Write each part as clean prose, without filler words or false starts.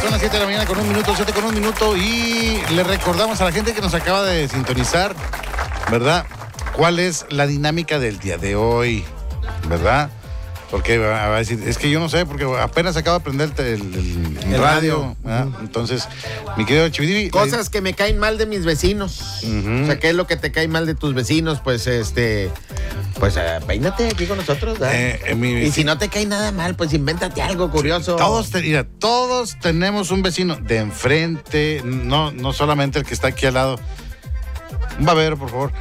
son las 7 de la mañana con 1 minuto, 7 con 1 minuto. Y le recordamos a la gente que nos acaba de sintonizar, ¿verdad? ¿Cuál es la dinámica del día de hoy? ¿Verdad? Porque va a decir, es que yo no sé, porque apenas acaba de prender el radio. Entonces, mi querido Chividivi. Cosas que me caen mal de mis vecinos. O sea, ¿qué es lo que te cae mal de tus vecinos? Pues, peínate aquí con nosotros, ¿verdad? Y si no te cae nada mal, pues invéntate algo curioso. Todos tenemos un vecino de enfrente, no solamente el que está aquí al lado. Un babero, por favor.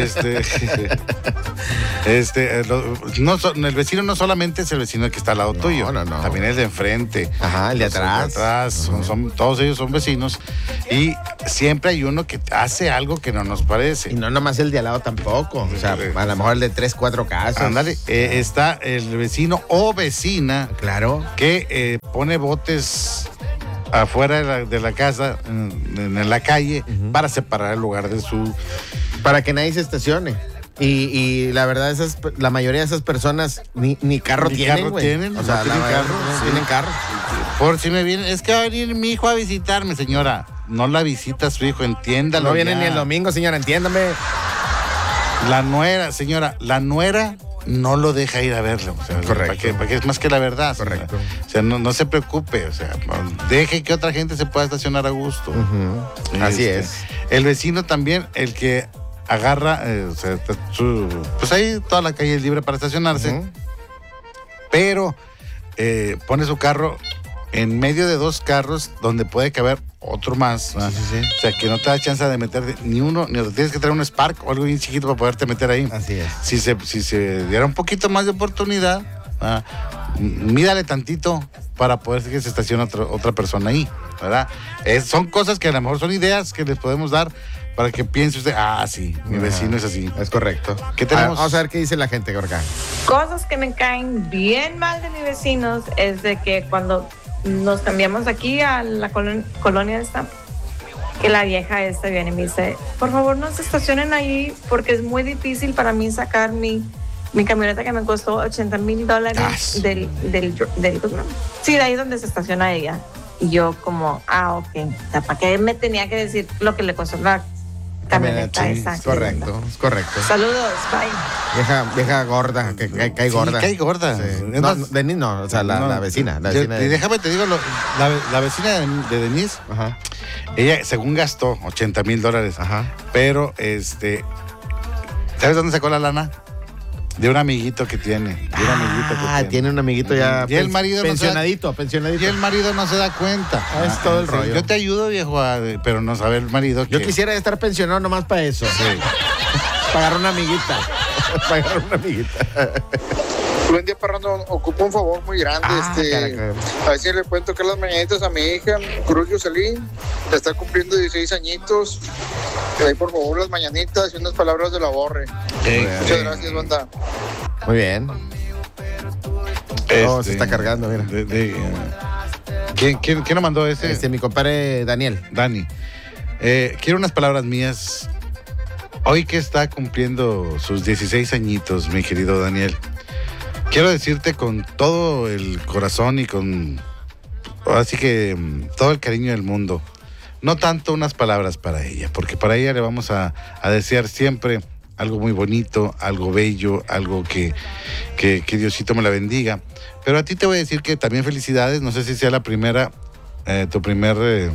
El vecino no solamente es el vecino que está al lado tuyo. No. También el de enfrente. Ajá, el de atrás. Todos ellos son vecinos. Y siempre hay uno que hace algo que no nos parece. Y no nomás el de al lado tampoco. O sea, a lo mejor el de 3, 4 casas. Ándale, está el vecino o vecina. Claro. Que pone botes afuera de la casa, en la calle, para separar el lugar de su... Para que nadie se estacione. Y la verdad, la mayoría de esas personas ni carro tienen, güey. O sea, tienen carro. Por si me vienen, es que va a venir mi hijo a visitarme, señora. No la visita su hijo, entiéndalo. No viene ni el domingo, señora, entiéndame. La nuera, señora, no lo deja ir a verlo. O sea, correcto. Para que es más que la verdad. Correcto. O sea, no se preocupe. O sea, deje que otra gente se pueda estacionar a gusto. Así es. El vecino también, el que agarra, pues ahí toda la calle es libre para estacionarse, pero pone su carro en medio de 2 carros donde puede caber otro más. Sí. O sea, que no te da chance de meter ni uno, ni tienes que traer un Spark o algo bien chiquito para poderte meter ahí. Así es. Si se diera un poquito más de oportunidad, mídale tantito para poder que se estacione otra persona ahí, ¿verdad? Son cosas que a lo mejor son ideas que les podemos dar para que piense usted, sí, mi vecino es así. Es correcto. ¿Qué tenemos? Vamos a ver qué dice la gente, Gorka. Cosas que me caen bien mal de mis vecinos es de que cuando nos cambiamos aquí a la colonia esta, que la vieja esta viene y me dice, por favor no se estacionen ahí porque es muy difícil para mí sacar mi camioneta que me costó $80,000 del sí, de ahí donde se estaciona ella. Y yo como, ok, o sea, ¿para qué me tenía que decir lo que le costó la camioneta esa? Es correcto. Saludos, bye. Vieja gorda, que cae gorda. Sí, cae gorda. Sí. Denise no, o sea, la vecina. Y déjame te digo, la vecina de Denise, ella según gastó $80,000, pero ¿sabes dónde sacó la lana? De un amiguito que tiene. Tiene un amiguito ya y el marido pensionadito. Y el marido no se da cuenta. Es todo el rollo. Yo te ayudo, viejo, pero no sabe el marido. Yo quisiera estar pensionado nomás para eso. Sí. Pagar una amiguita. Buen día, Parrando. Ocupo un favor muy grande. A ver si le pueden tocar las mañanitas a mi hija, Cruz Yoselín. Está cumpliendo 16 añitos. Que ahí, por favor, las mañanitas y unas palabras de la borre. Muchas gracias, banda. Muy bien. Se está cargando, mira. ¿Quién lo mandó ese? Mi compadre Dani. Quiero unas palabras mías. Hoy que está cumpliendo sus 16 añitos, mi querido Daniel. Quiero decirte con todo el corazón y así que todo el cariño del mundo, no tanto unas palabras para ella, porque para ella le vamos a desear siempre algo muy bonito, algo bello, algo que Diosito me la bendiga. Pero a ti te voy a decir que también felicidades, no sé si sea la primera, tu primer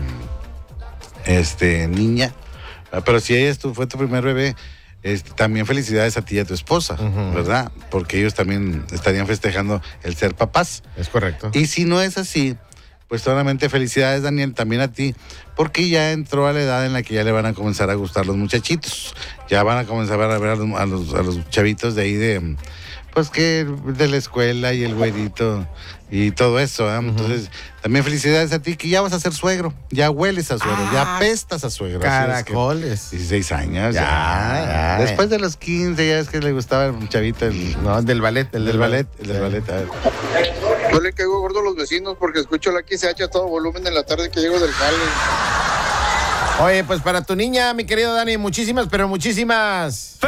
niña, pero si ella fue tu primer bebé, también felicidades a ti y a tu esposa, ¿verdad? Porque ellos también estarían festejando el ser papás. Es correcto. Y si no es así, pues solamente felicidades, Daniel, también a ti, porque ya entró a la edad en la que ya le van a comenzar a gustar los muchachitos. Ya van a comenzar a ver a los chavitos de ahí pues que de la escuela y el güerito y todo eso, ¿eh? Entonces, también felicidades a ti que ya vas a ser suegro, ya hueles a suegro, ya apestas a suegro. Caracoles. 16 años, ya. Después de los 15, ya es que le gustaba el chavito. Del ballet. El del ballet, a ver. Yo le caigo gordo a los vecinos porque escucho la XH a todo volumen en la tarde que llego del jale. Oye, pues para tu niña, mi querido Dani, muchísimas ¡felicidades!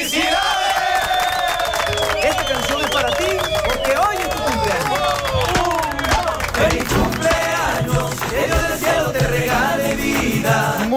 Esta canción es para ti porque hoy es tu cumpleaños. ¡Feliz cumpleaños!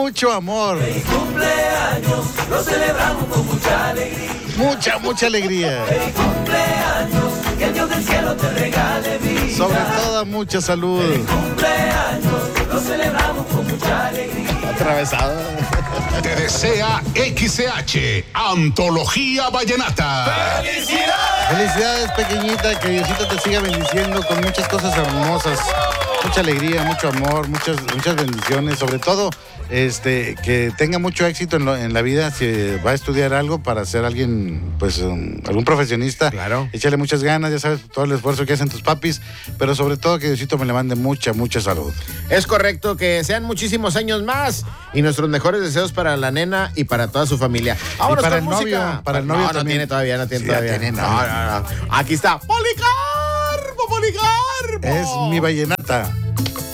mucho amor. Feliz cumpleaños, lo celebramos con mucha alegría. Mucha alegría. Feliz cumpleaños, que el Dios del cielo te regale vida. Sobre todo, mucha salud. Feliz cumpleaños, lo celebramos con mucha alegría. Atravesado. Te desea XCH, Antología Vallenata. Felicidades, pequeñita, que Diosito te siga bendiciendo con muchas cosas hermosas, mucha alegría, mucho amor, muchas bendiciones, sobre todo que tenga mucho éxito en la vida. Si va a estudiar algo para ser alguien, pues algún profesionista, Claro. Échale muchas ganas, ya sabes, todo el esfuerzo que hacen tus papis, pero sobre todo que Diosito me le mande mucha salud. Es correcto, que sean muchísimos años más y nuestros mejores deseos para la nena y para toda su familia. Vámonos para con el novio, música. para el novio no, no también. tiene todavía, no tiene Sí, ya todavía. tiene No. Aquí está. Policarpo. Es mi vallenata.